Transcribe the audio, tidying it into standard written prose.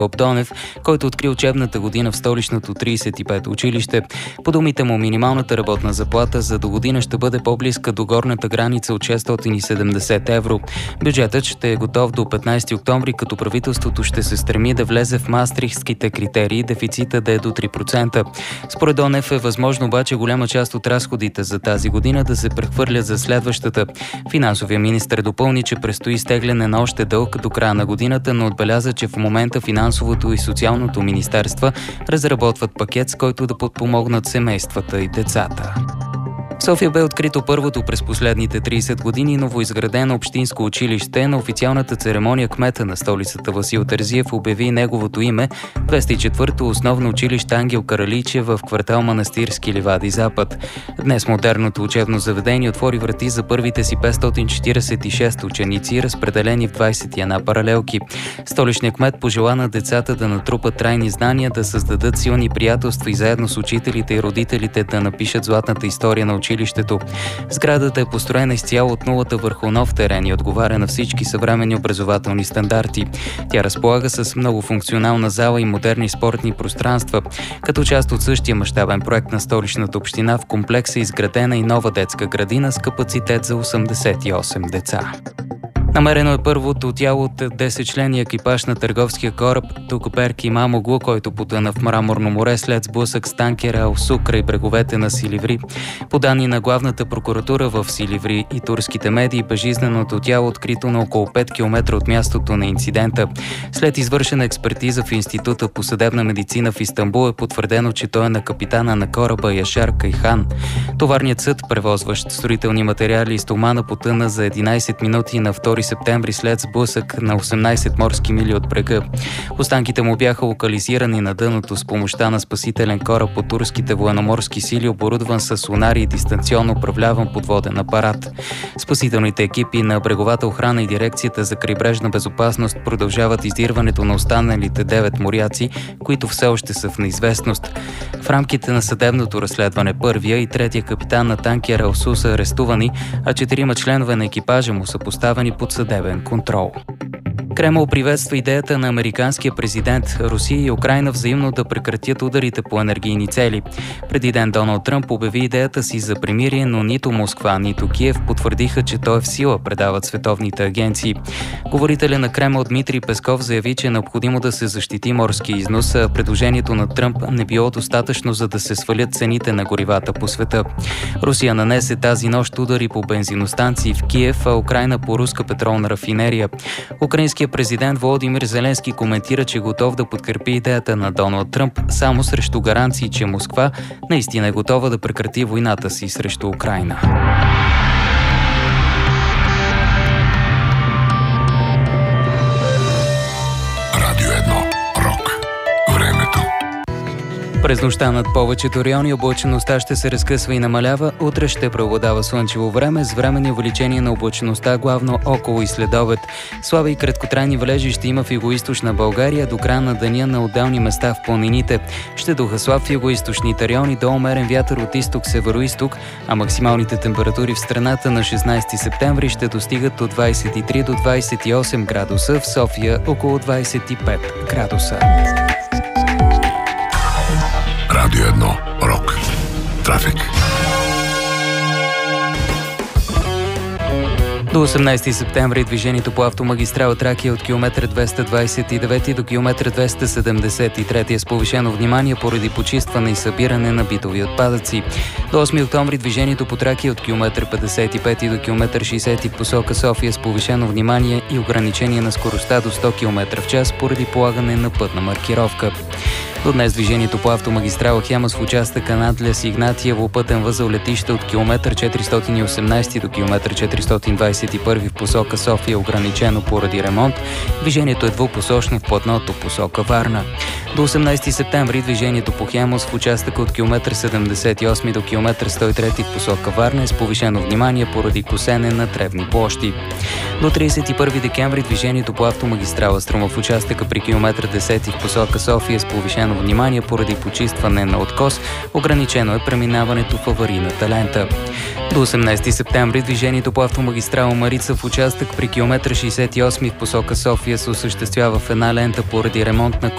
Донев, който откри учебната година в столичното 35 училище. По думите му, минималната работна заплата за до година ще бъде по-близка до горната граница от 670 евро. Бюджетът ще е готов до 15 октомври, като правителството ще се стреми да влезе в Маастрихтските критерии, дефицита да е до 3%. Според Донев е възможно обаче голяма част от разходите за тази година да се прехвърлят за следващата. Финансовият министър допълни, че предстои стегляне на още дълг до края на годината, но отбеляза, че в момента Финансовото и Социалното министерства разработват пакет, с който да подпомогнат семействата и децата. В София бе открито първото през последните 30 години новоизградено общинско училище. На официалната церемония кмета на столицата Васил Терзиев обяви неговото име 204-то основно училище Ангел Каралийчев в квартал Манастирски ливади Запад. Днес модерното учебно заведение отвори врати за първите си 546 ученици, разпределени в 21 паралелки. Столичният кмет пожела на децата да натрупат трайни знания, да създадат силни приятелства и заедно с учителите и родителите да напишат златната история на училището. Сградата е построена изцяло от нулата върху нов терен и отговаря на всички съвременни образователни стандарти. Тя разполага с многофункционална зала и модерни спортни пространства. Като част от същия мащабен проект на столичната община в комплекса е изградена и нова детска градина с капацитет за 88 деца. Намерено е първото тяло от 10-членния екипаж на търговския кораб Токоперки Имамоглу, който потъна в Мраморно море след сблъсък с танкера Алсу край бреговете на Силиври. По данни на главната прокуратура в Силиври и турските медии, безжизненото тяло открито на около 5 км от мястото на инцидента. След извършена експертиза в Института по съдебна медицина в Истанбул е потвърдено, че той е на капитана на кораба Яшар Кайхан. Товарният съд, превозващ строителни материали и стомана, потъна за 11 минути на 2 септември след сблъсък на 18 морски мили от брега. Останките му бяха локализирани на дъното с помощта на спасителен кораб от турските военноморски сили, оборудван с сонари и дистанционно управляван подводен апарат. Спасителните екипи на бреговата охрана и дирекцията за крайбрежна безопасност продължават издирването на останалите 9 моряци, които все още са в неизвестност. В рамките на съдебното разследване първия и третия капитан на танкера Алсу са арестувани, а 4 членове на екипажа му са поставени под съдебен контрол. Кремъл приветства идеята на американския президент Русия и Украйна взаимно да прекратят ударите по енергийни цели. Преди ден Доналд Тръмп обяви идеята си за примирие, но нито Москва, нито Киев потвърдиха, че той е в сила, предават световните агенции. Говорителя на Кремъл Дмитрий Песков заяви, че е необходимо да се защити морски износ, а предложението на Тръмп не било достатъчно, за да се свалят цените на горивата по света. Русия нанесе тази нощ удари по бензиностанции в Киев, а Украйна по руска петролна рафинерия. Украинският президент Володимир Зеленски коментира, че е готов да подкрепи идеята на Доналд Тръмп само срещу гаранции, че Москва наистина е готова да прекрати войната си срещу Украйна. Радио 1. Рок. Времето. През нощта над повечето райони облачеността ще се разкъсва и намалява. Утре ще преобладава слънчево време с временни увеличения на облачеността главно около и следобед. Слаби и краткотрайни валежи ще има в югоизточна България до края на деня на отделни места в планините. Ще духа слаб в югоизточните райони до умерен вятър от изток-североизток, а максималните температури в страната на 16 септември ще достигат от 23 до 28 градуса, в София около 25 градуса. Радио 1. Рок. Трафик. До 18 септември движението по автомагистрала Тракия от километър 229 до километър 273 е с повишено внимание поради почистване и събиране на битови отпадъци. До 8 октомври движението по Тракия от километър 55 до километър 60 в посока София с повишено внимание и ограничение на скоростта до 100 км в час поради полагане на пътна маркировка. До днес движението по автомагистрала Хемус в участъка Надлес Игнатиево пътен възел летище от километър 418 до километър 421 в посока София ограничено поради ремонт. Движението е двупосочно в платното посока Варна. До 18 септември движението по Хемус в участъка от километър 78 до километър 103 в посока Варна е с повишено внимание поради косене на тревни площи. До 31 декември движението по автомагистрала Струма в участъка при километър 10 в посока София с повишено внимание поради почистване на откос. Ограничено е преминаването в аварийната лента. До 18 септември движението по автомагистрала Марица в участък при километър 68 в посока София се осъществява в една лента поради ремонт на